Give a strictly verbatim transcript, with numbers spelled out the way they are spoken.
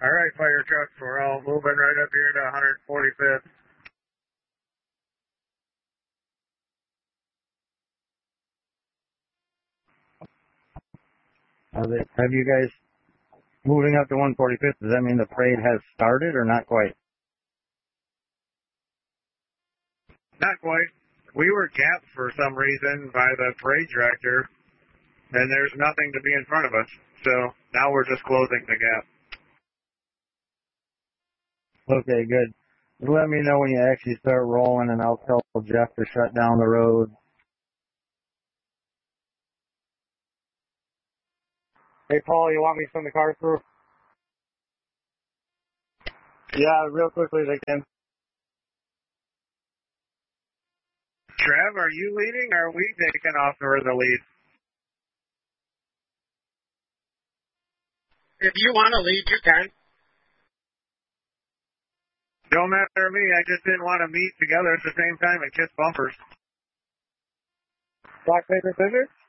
All right, fire trucks, we're all moving right up here to one forty-fifth. Have, they, have you guys moving up to one forty-fifth? Does that mean the parade has started or not quite? Not quite. We were gapped for some reason by the parade director, and there's nothing to be in front of us. So now we're just closing the gap. Okay, good. Let me know when you actually start rolling, and I'll tell Jeff to shut down the road. Hey, Paul, you want me to send the car through? Yeah, real quickly they can. Trev, are you leading, or are we taking off for the lead? If you want to lead, you can. Don't matter to me. I just didn't want to meet together at the same time and kiss bumpers. Rock, paper, scissors?